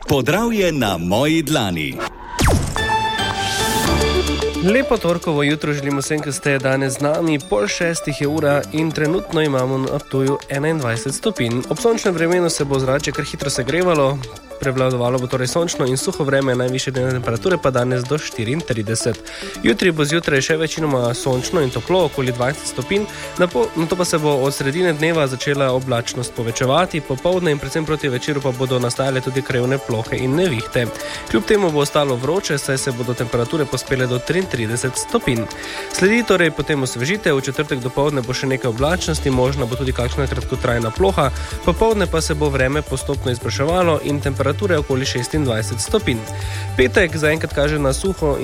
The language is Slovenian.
Podravje na moji dlani. Lepo torkovo jutro želimo vsem, ki ste danes z nami. 5:30 je ura in trenutno imamo na Ptuju 21 stopinj. Ob sončnem vremenu se bo zrače kar hitro segrevalo. Prevladovalo bo torej sončno in suho vreme, najvišje dnevne temperature pa danes do 34. Jutri bo zjutraj še večinoma sončno in toplo, okoli 20 stopinj, nato pa se bo od sredine dneva začela oblačnost povečevati, popoldne in predvsem proti večeru pa bodo nastajale tudi krajevne plohe in nevihte. Kljub temu bo ostalo vroče, saj se bodo temperature pospele do 33 stopinj. Sledi torej potem osvežitev, v četrtek dopoldne bo še nekaj oblačnosti, možna bo tudi kakšna kratkotrajna ploha, popoldne pa se bo vreme postopno izboljševalo in temperature okoli 26 stopinj. Petek zaenkrat kaže na suho